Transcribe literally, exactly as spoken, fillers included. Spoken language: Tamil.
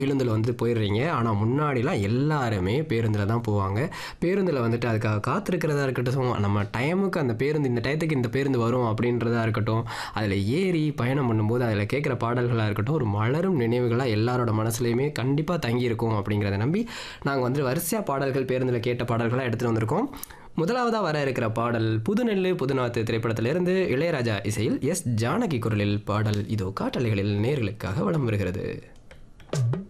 பேருந்தில் வந்து போயிடுறீங்க. ஆனா முன்னாடிலாம் எல்லாருமே பேருந்தில தான் போவாங்க. பேருந்தில வந்துட்டு அதுக்காக காத்திருக்கிறதா இருக்கட்டும், நம்ம டைமுக்கு அந்த பேருந்து இந்த டயத்துக்கு இந்த பேருந்து வரும் அப்படின்றதா இருக்கட்டும், அதில ஏறி பயணம் பண்ணும்போது அதில கேட்குற பாடல்களா இருக்கட்டும், ஒரு மலரும் நினைவுகளா எல்லாரோட மனசுலயுமே கண்டிப்பா தங்கியிருக்கும் அப்படிங்கிறத நம்பி, நாங்க வந்து வரிசையா பாடல்கள் பேருந்தில கேட்ட பாடல்களா எடுத்துட்டு வந்திருக்கோம். முதலாவதா வர இருக்கிற பாடல் புதுநெல்லு புதுநாத்து திரைப்படத்திலிருந்து இளையராஜா இசையில் எஸ். ஜானகி குரலில் பாடல் இதோ காற்றலைகளில் நேயர்களுக்காக வலம் வருகிறது.